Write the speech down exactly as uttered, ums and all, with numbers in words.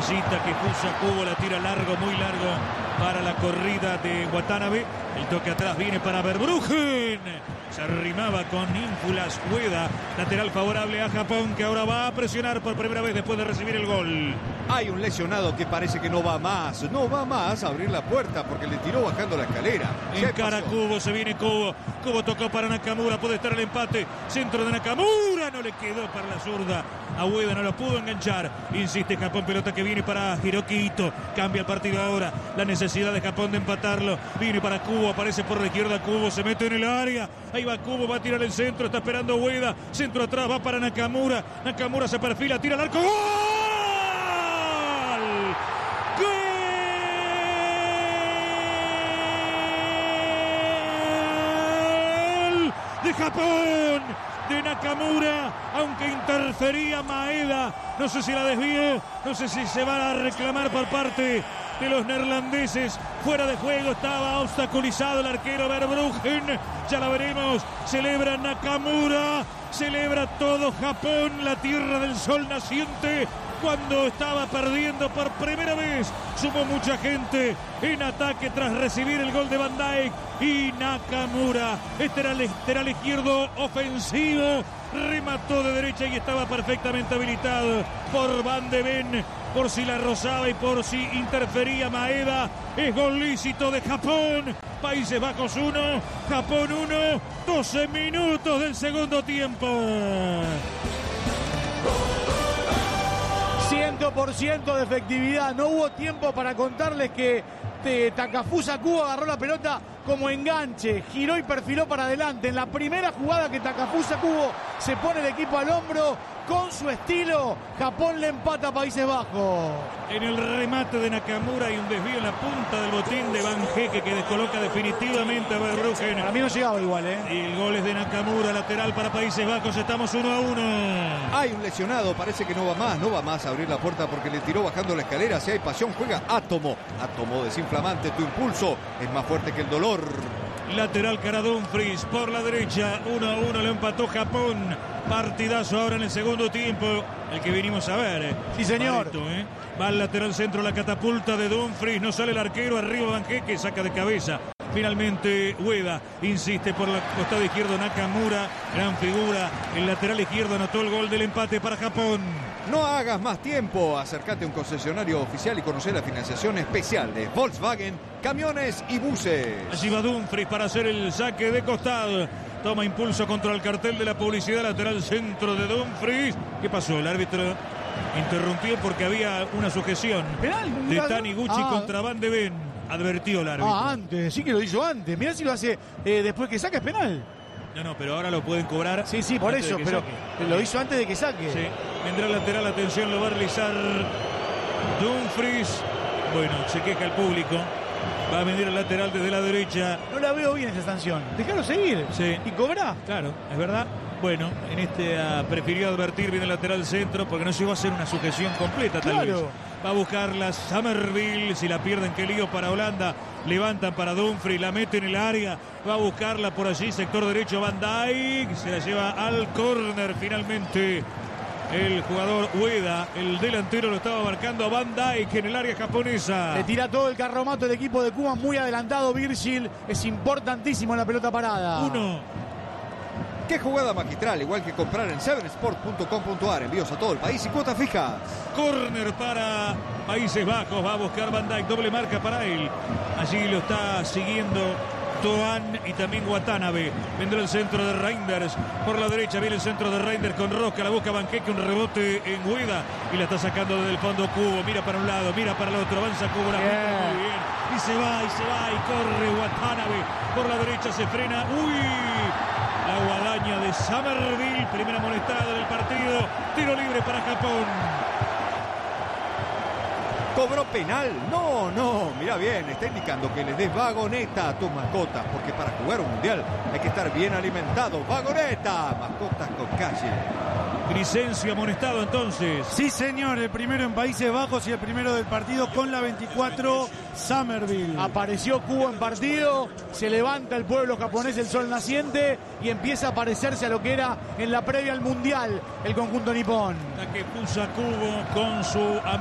Allí Takefusa Kubo la tira largo, muy largo para la corrida de Watanabe. El toque atrás viene para Verbruggen. Se arrimaba con ínfulas Ueda. Lateral favorable a Japón, que ahora va a presionar por primera vez después de recibir el gol. Hay un lesionado que parece que no va más. No va más a abrir la puerta porque le tiró bajando la escalera. Encara Kubo, se viene Kubo. Kubo tocó para Nakamura, puede estar el empate. Centro de Nakamura, no le quedó para la zurda. A Ueda no lo pudo enganchar. Insiste Japón, pelota que viene para Hiroki Ito. Cambia el partido ahora. La necesidad de Japón de empatarlo. Viene para Kubo, aparece por la izquierda Kubo, se mete en el área. Ahí va Kubo, va a tirar el centro, está esperando Ueda. Centro atrás, va para Nakamura. Nakamura se perfila, tira al arco. ¡Gol! ¡Gol! De Japón, de Nakamura, aunque interfería Maeda. No sé si la desvió, no sé si se va a reclamar por parte de los neerlandeses. Fuera de juego, estaba obstaculizado el arquero Verbruggen. Ya la veremos. Celebra Nakamura, celebra todo Japón, la tierra del sol naciente. Cuando estaba perdiendo por primera vez, sumó mucha gente en ataque tras recibir el gol de Van Dijk. Y Nakamura, este era el lateral izquierdo ofensivo, remató de derecha y estaba perfectamente habilitado por Van de Ven, por si la rozaba y por si interfería Maeda. Es gol lícito de Japón. Países Bajos uno, Japón uno, doce minutos del segundo tiempo. cien por ciento de efectividad. No hubo tiempo para contarles que Takefusa Kubo agarró la pelota como enganche, giró y perfiló para adelante. En la primera jugada que Takefusa Kubo se pone el equipo al hombro, con su estilo, Japón le empata a Países Bajos. En el remate de Nakamura hay un desvío en la punta del botín de Van Heeke que descoloca definitivamente a Verbruggen. A mí no llegaba igual, ¿eh? Y el gol es de Nakamura, lateral para Países Bajos. Estamos uno a uno. Hay un lesionado, parece que no va más, no va más a abrir la puerta porque le tiró bajando la escalera. Si hay pasión, juega Átomo. Átomo desinflamante, tu impulso es más fuerte que el dolor. Lateral cara Dumfries por la derecha, uno a uno, lo empató Japón. Partidazo ahora en el segundo tiempo, el que vinimos a ver. Eh. Sí, señor. Marito, eh. Va al lateral centro, la catapulta de Dumfries, no sale el arquero, arriba Van Heeke, saca de cabeza. Finalmente Ueda insiste por el costado izquierdo, Nakamura, gran figura. El lateral izquierdo anotó el gol del empate para Japón. No hagas más tiempo, acércate a un concesionario oficial y conocer la financiación especial de Volkswagen, camiones y buses. Allí va Dumfries para hacer el saque de costado. Toma impulso contra el cartel de la publicidad, lateral centro de Dumfries. ¿Qué pasó? El árbitro interrumpió porque había una sujeción ¿Penal? de Taniguchi ah. contra Van de Ven. Advertió el árbitro. Ah, antes, sí que lo hizo antes. Mirá si lo hace eh, después que saca, es penal. No, no, pero ahora lo pueden cobrar. Sí, sí, por eso, pero saque. Lo hizo antes de que saque. Sí, vendrá el lateral, atención, lo va a realizar Dumfries. Bueno, se queja el público. Va a venir el lateral desde la derecha. No la veo bien esa sanción. Déjalo seguir. Sí. Y cobra. Claro, es verdad. Bueno, en este uh, prefirió advertir, viene el lateral centro porque no llegó a hacer una sujeción completa tal claro. vez. Va a buscar la Summerville, si la pierden, qué lío para Holanda. Levantan para Dumfries, la mete en el área. Va a buscarla por allí, sector derecho Van Dijk. Se la lleva al córner finalmente. El jugador Ueda, el delantero, lo estaba marcando a Van Dijk en el área japonesa. Le tira todo el carromato el equipo de Cuba, muy adelantado Virgil. Es importantísimo en la pelota parada. Uno. Qué jugada magistral, igual que comprar en seven sport punto com punto a r. Envíos a todo el país y cuotas fijas. Córner para Países Bajos, va a buscar Van Dijk, doble marca para él. Allí lo está siguiendo Toan y también Watanabe. Vendrá el centro de Reinders. Por la derecha viene el centro de Reinders con Roca. La busca Van Heeke, un rebote en Ueda. Y la está sacando desde el fondo Kubo. Mira para un lado, mira para el otro. Avanza Kubo, la bien. Muy bien. Y se va, y se va, y corre Watanabe. Por la derecha se frena. ¡Uy! La guadaña de Summerville. Primera molestada del partido. Tiro libre para Japón. ¿Cobró penal? No, no, mira bien, está indicando que le des vagoneta a tus mascotas, porque para jugar un mundial hay que estar bien alimentado. ¡Vagoneta! Mascotas con calle. Grisencio amonestado entonces. Sí, señor, el primero en Países Bajos y el primero del partido con la veinticuatro, Summerville. Apareció Kubo en partido, se levanta el pueblo japonés, el sol naciente, y empieza a parecerse a lo que era en la previa al mundial el conjunto nipón. La que puso a Kubo con su